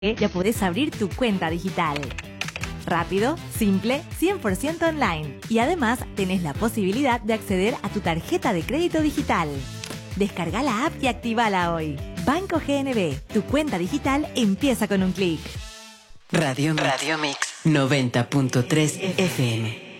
ya podés abrir tu cuenta digital. Rápido, simple, 100% online. Y además tenés la posibilidad de acceder a tu tarjeta de crédito digital. Descarga la app y activala hoy. Banco GNB, tu cuenta digital empieza con un clic. Radio Mix 90.3 FM.